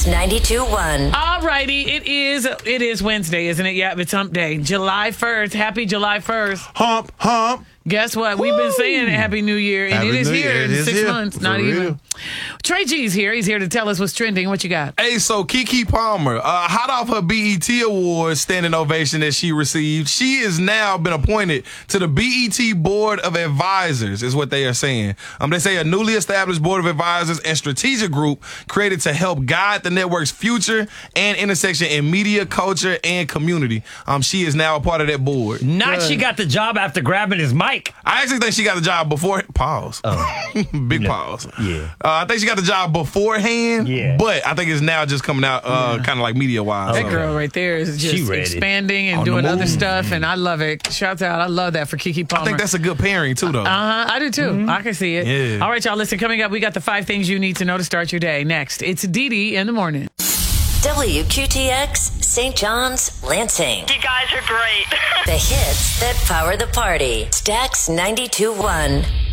Stacks 92.1. All righty, it is Wednesday, isn't it? Yeah, it's hump day. July 1st. Happy July 1st. Hump, hump. Guess what? We've been saying Happy New Year, and Happy it is New here Year. in It is 6 here. months. For Not real. even. Trey G's here. He's here to tell us what's trending. What you got? Hey, so Keke Palmer, hot off her BET Awards standing ovation that she received, she has now been appointed to the BET Board of Advisors, is what they are saying. They say a newly established Board of Advisors and strategic group created to help guide the network's future and intersection in media, culture, and community. She is now a part of that board. Not she got the job after grabbing his mic. I actually think she got the job before. Pause. Big pause. Yeah. I think she got the job beforehand. Yeah. But I think it's now just coming out kind of like media wise. That girl right there is just ready. expanding and On the doing other move. stuff, and I love it. Shouts out. I love that for Keke Palmer. I think that's a good pairing too, though. I do too. I can see it. Yeah. All right, y'all, listen, coming up, we got the 5 things you need to know to start your day. Next, it's Dee Dee in the morning. WQTX, St. John's, Lansing. You guys are great. The hits that power the party. Stacks 92.1.